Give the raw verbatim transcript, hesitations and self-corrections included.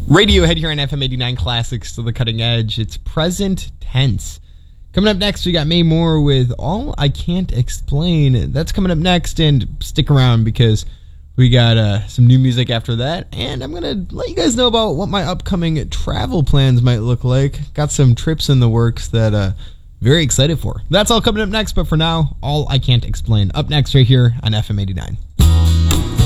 Radiohead here on F M eighty-nine Classics to the Cutting Edge. It's present tense. Coming up next, we got May Moore with All I Can't Explain. That's coming up next, and stick around because we got uh, some new music after that, and I'm going to let you guys know about what my upcoming travel plans might look like. Got some trips in the works that uh very excited for. That's all coming up next, but for now, All I Can't Explain. Up next right here on F M eighty-nine.